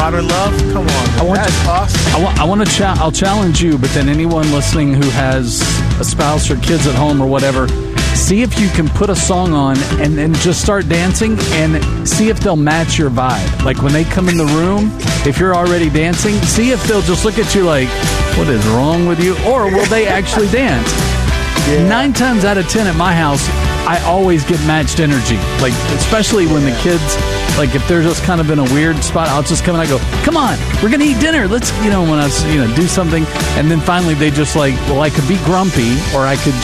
Modern Love. Come on, that's awesome. I'll challenge you, but then anyone listening who has a spouse or kids at home or whatever, see if you can put a song on and then just start dancing and see if they'll match your vibe. Like when they come in the room, if you're already dancing, see if they'll just look at you like, what is wrong with you? Or will they actually dance? Yeah. 9 times out of 10 at my house, I always get matched energy. Like, especially when the kids, like if they're just kind of in a weird spot, I'll just come and I go, come on, we're going to eat dinner. Let's, when I do something. And then finally they just like, well, I could be grumpy or I could